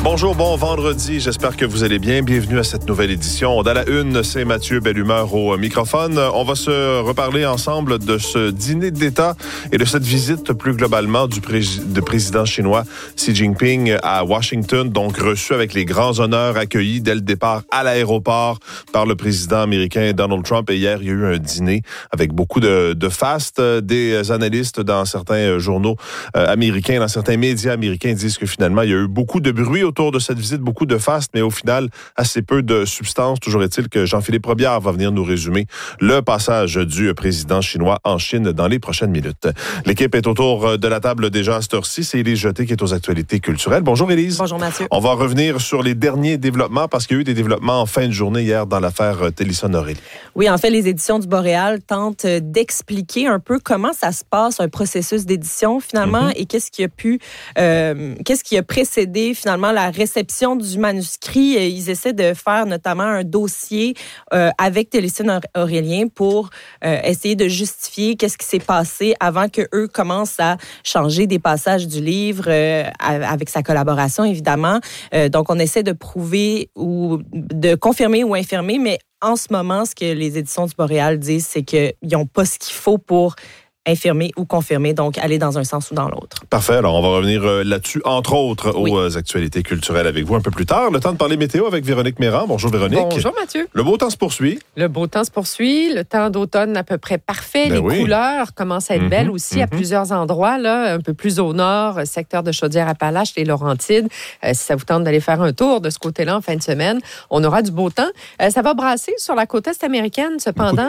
Bonjour, bon vendredi. J'espère que vous allez bien. Bienvenue à cette nouvelle édition. Dans la une, c'est Mathieu Bellumeur au microphone. On va se reparler ensemble de ce dîner d'État et de cette visite plus globalement du président chinois Xi Jinping à Washington, donc reçu avec les grands honneurs, accueilli dès le départ à l'aéroport par le président américain Donald Trump. Et hier, il y a eu un dîner avec beaucoup de faste. Des analystes dans certains journaux américains, dans certains médias américains disent que finalement, il y a eu beaucoup de bruit autour de cette visite, beaucoup de faste, mais au final, assez peu de substance. Toujours est-il que Jean-Philippe Robillard va venir nous résumer le passage du président chinois en Chine dans les prochaines minutes. L'équipe est autour de la table déjà à cette heure-ci. C'est Élise Jeté qui est aux actualités culturelles. Bonjour Élise. Bonjour Mathieu. On va revenir sur les derniers développements parce qu'il y a eu des développements en fin de journée hier dans l'affaire Télésson-Aurélie. Oui, en fait, les éditions du Boréal tentent d'expliquer un peu comment ça se passe, un processus d'édition finalement, et qu'est-ce qui a précédé finalement la réception du manuscrit. Ils essaient de faire notamment un dossier avec Télésson-Aurélien pour essayer de justifier qu'est-ce qui s'est passé avant que eux commencent à changer des passages du livre avec sa collaboration, évidemment. Donc, on essaie de prouver ou de confirmer ou infirmer, mais en ce moment, ce que les éditions du Boréal disent, c'est qu'ils n'ont pas ce qu'il faut pour infirmer ou confirmer, donc aller dans un sens ou dans l'autre. Parfait. Alors, on va revenir là-dessus, entre autres, aux actualités culturelles avec vous un peu plus tard. Le temps de parler météo avec Véronique Méran. Bonjour Véronique. Bonjour Mathieu. Le beau temps se poursuit. Le beau temps se poursuit. Le temps d'automne à peu près parfait. Les couleurs commencent à être belles aussi à plusieurs endroits, là, un peu plus au nord, secteur de Chaudière-Appalaches, les Laurentides. Si ça vous tente d'aller faire un tour de ce côté-là en fin de semaine, on aura du beau temps. Ça va brasser sur la côte est américaine, cependant.